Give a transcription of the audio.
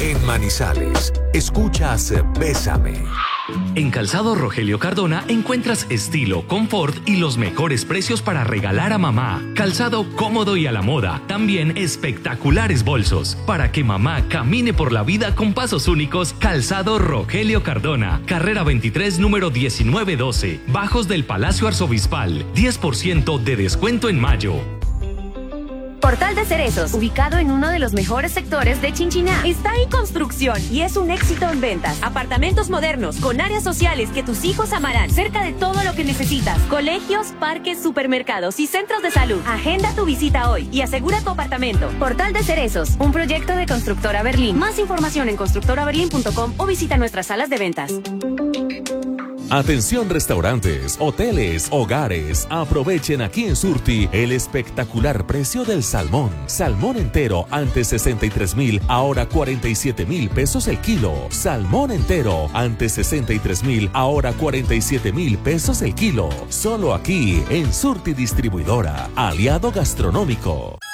En Manizales, escuchas Bésame. En Calzado Rogelio Cardona encuentras estilo, confort y los mejores precios para regalar a mamá. Calzado cómodo y a la moda. También espectaculares bolsos. Para que mamá camine por la vida con pasos únicos, Calzado Rogelio Cardona. Carrera 23, número 1912. Bajos del Palacio Arzobispal. 10% de descuento en mayo. Portal de Cerezos, ubicado en uno de los mejores sectores de Chinchiná. Está en construcción y es un éxito en ventas. Apartamentos modernos con áreas sociales que tus hijos amarán, cerca de todo lo que necesitas. Colegios, parques, supermercados y centros de salud. Agenda tu visita hoy y asegura tu apartamento. Portal de Cerezos, un proyecto de Constructora Berlín. Más información en constructoraberlin.com o visita nuestras salas de ventas. Atención restaurantes, hoteles, hogares, aprovechen aquí en Surti el espectacular precio del salmón. Salmón entero antes 63,000, ahora 47,000 pesos el kilo. Salmón entero antes 63,000, ahora 47,000 pesos el kilo. Solo aquí en Surti Distribuidora, aliado gastronómico.